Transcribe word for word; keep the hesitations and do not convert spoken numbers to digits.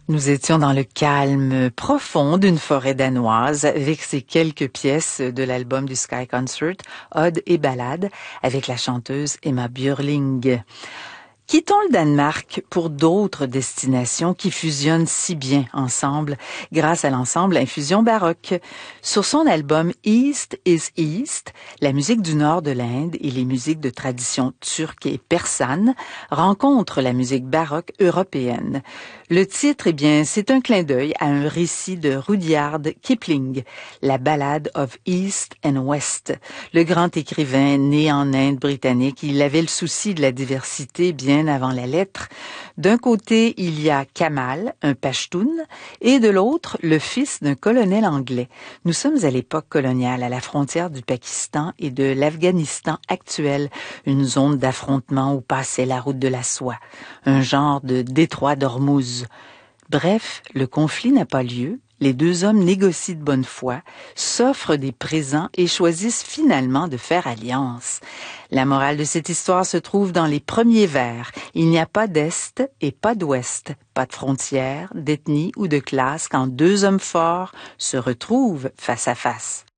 Nous étions dans le calme profond d'une forêt danoise avec ces quelques pièces de l'album du Sky Concert, Ode et Ballade, avec la chanteuse Emma Björling. Quittons le Danemark pour d'autres destinations qui fusionnent si bien ensemble grâce à l'ensemble Infusion Baroque. Sur son album East is East, la musique du nord de l'Inde et les musiques de tradition turque et persane rencontrent la musique baroque européenne. Le titre, eh bien, c'est un clin d'œil à un récit de Rudyard Kipling, la Ballade of East and West. Le grand écrivain né en Inde britannique, il avait le souci de la diversité bien avant la lettre. D'un côté, il y a Kamal, un Pashtun, et de l'autre, le fils d'un colonel anglais. Nous sommes à l'époque coloniale, à la frontière du Pakistan et de l'Afghanistan actuel, une zone d'affrontement où passait la route de la soie, un genre de détroit d'Ormuz. Bref, le conflit n'a pas lieu. Les deux hommes négocient de bonne foi, s'offrent des présents et choisissent finalement de faire alliance. La morale de cette histoire se trouve dans les premiers vers. Il n'y a pas d'Est et pas d'Ouest, pas de frontières, d'ethnie ou de classe quand deux hommes forts se retrouvent face à face.